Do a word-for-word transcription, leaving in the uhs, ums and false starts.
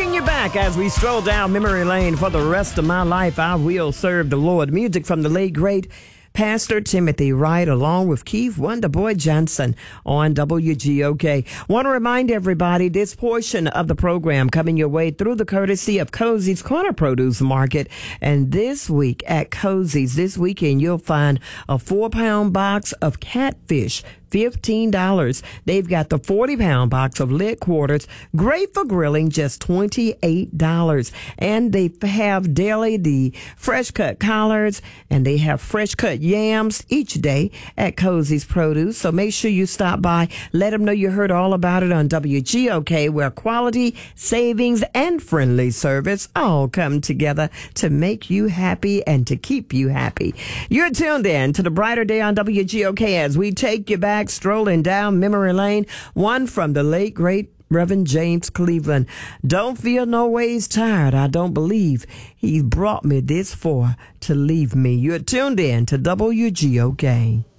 Taking you back as we stroll down memory lane. For the rest of my life, I will serve the Lord. Music from the late, great Pastor Timothy Wright, along with Keith Wonderboy Johnson on W G O K. Want to remind everybody this portion of the program coming your way through the courtesy of Cozy's Corner Produce Market. And this week at Cozy's, this weekend, you'll find a four-pound box of catfish, fifteen dollars. They've got the forty-pound box of lit quarters, great for grilling, just twenty-eight dollars. And they have daily the fresh cut collards, and they have fresh cut yams each day at Cozy's Produce. So make sure you stop by. Let them know you heard all about it on W G O K, where quality, savings, and friendly service all come together to make you happy and to keep you happy. You're tuned in to the Brighter Day on W G O K as we take you back, strolling down memory lane. One from the late, great Reverend James Cleveland. Don't feel no ways tired. I don't believe he brought me this far to leave me. You're tuned in to W G O K.